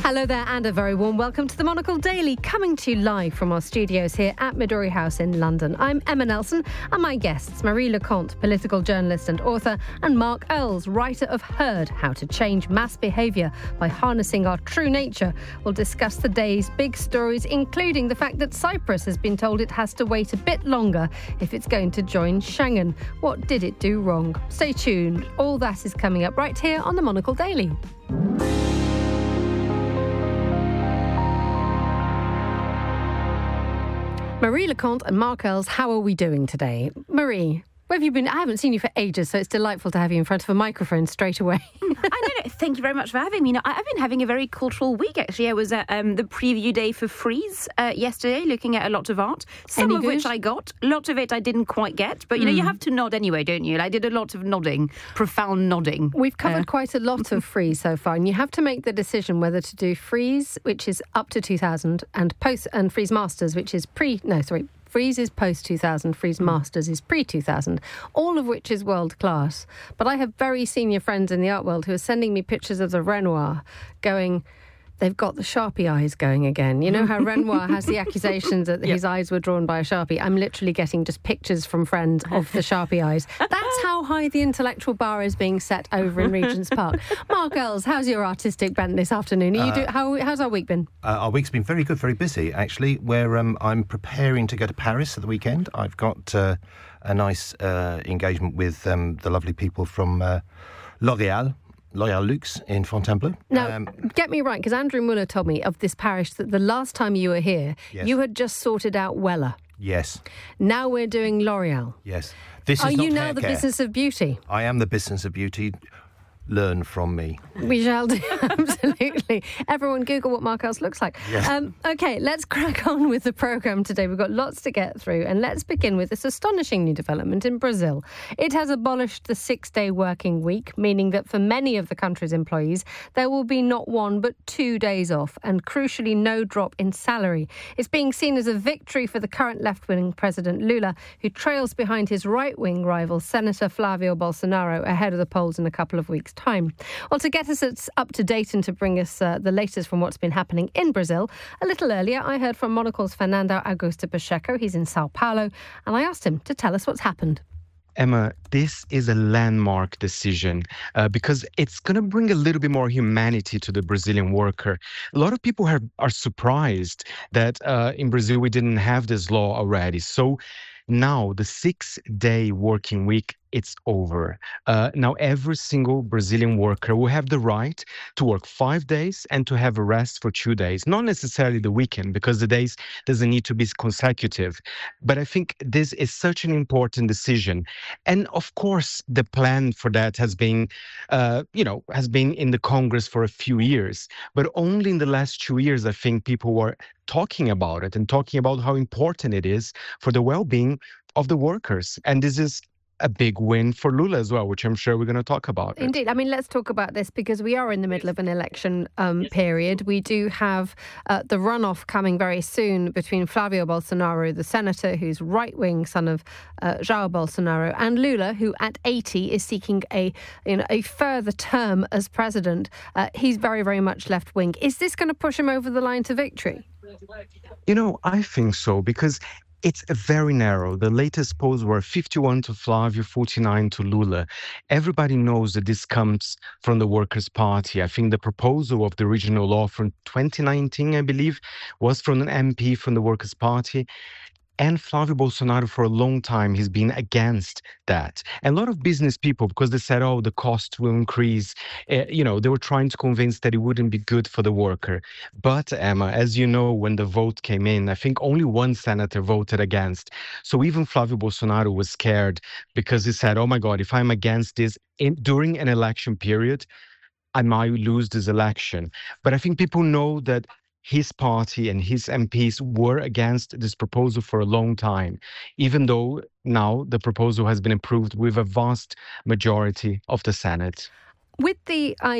Hello there and a very warm welcome to the Monocle Daily, coming to you live from our studios here at Midori House in London. I'm Emma Nelson and my guests, Marie Leconte, political journalist and author, and Mark Earls, writer of Herd, How to Change Mass Behaviour by Harnessing Our True Nature. We'll discuss the day's big stories, including the fact that Cyprus has been told it has to wait a bit longer if it's going to join Schengen. What did it do wrong? Stay tuned. All that is coming up right here on the Monocle Daily. Marie Leconte and Mark Earls, how are we doing today? Marie, where have you been? I haven't seen you for ages, so it's delightful to have you in front of a microphone straight away. I know. Thank you very much for having me. I've been having a very cultural week, actually. I was at the preview day for Frieze yesterday, looking at a lot of art, some of which I got. A lot of it I didn't quite get. But, you have to nod anyway, don't you? I did a lot of nodding, profound nodding. We've covered quite a lot of Frieze so far, and you have to make the decision whether to do Frieze, which is up to 2000, and Frieze Masters, which is Frieze is post-2000, Frieze Masters is pre-2000, all of which is world-class. But I have very senior friends in the art world who are sending me pictures of the Renoir going, they've got the Sharpie eyes going again. You know how Renoir has the accusations that his eyes were drawn by a Sharpie? I'm literally getting just pictures from friends of the Sharpie eyes. That's how high the intellectual bar is being set over in Regent's Park. Mark Earls, how's your artistic bent this afternoon? How's our week been? Our week's been very good, very busy, actually, where I'm preparing to go to Paris at the weekend. I've got a nice engagement with the lovely people from L'Oréal Luxe in Fontainebleau. Now, get me right, because Andrew Muller told me of this parish that the last time you were here, you had just sorted out Wella. Yes. Now we're doing L'Oréal. Yes. Are you now the business of beauty? I am the business of beauty. Learn from me. We shall do, absolutely. Everyone Google what Mark Earls looks like. Yes. OK, let's crack on with the programme today. We've got lots to get through, and let's begin with this astonishing new development in Brazil. It has abolished the 6-day working week, meaning that for many of the country's employees, there will be not 1 but 2 days off, and crucially no drop in salary. It's being seen as a victory for the current left-wing President Lula, who trails behind his right-wing rival, Senator Flavio Bolsonaro, ahead of the polls in a couple of weeks' time. Well, to get us up to date and to bring us the latest from what's been happening in Brazil, a little earlier I heard from Monocle's Fernando Augusto Pacheco. He's in Sao Paulo, and I asked him to tell us what's happened. Emma, this is a landmark decision because it's going to bring a little bit more humanity to the Brazilian worker. A lot of people are surprised that in Brazil we didn't have this law already. So now the 6-day working week, it's over. Now every single Brazilian worker will have the right to work 5 days and to have a rest for 2 days. Not necessarily the weekend, because the days doesn't need to be consecutive. But I think this is such an important decision. And of course, the plan for that has been in the Congress for a few years. But only in the last 2 years, I think people were talking about it and talking about how important it is for the well-being of the workers. And this is a big win for Lula as well, which I'm sure we're going to talk about. Indeed. I mean, let's talk about this because we are in the middle of an election period. We do have the runoff coming very soon between Flavio Bolsonaro, the senator who's right-wing, son of Jair Bolsonaro, and Lula, who at 80 is seeking a further term as president. He's very, very much left-wing. Is this going to push him over the line to victory? I think so, because it's very narrow. The latest polls were 51 to Flavio, 49 to Lula. Everybody knows that this comes from the Workers' Party. I think the proposal of the original law from 2019, I believe, was from an MP from the Workers' Party. And Flavio Bolsonaro, for a long time, he's been against that. And a lot of business people, because they said, the cost will increase, they were trying to convince that it wouldn't be good for the worker. But, Emma, as you know, when the vote came in, I think only one senator voted against. So even Flavio Bolsonaro was scared because he said, oh my God, if I'm against this during an election period, I might lose this election. But I think people know that his party and his MPs were against this proposal for a long time, even though now the proposal has been approved with a vast majority of the Senate. With the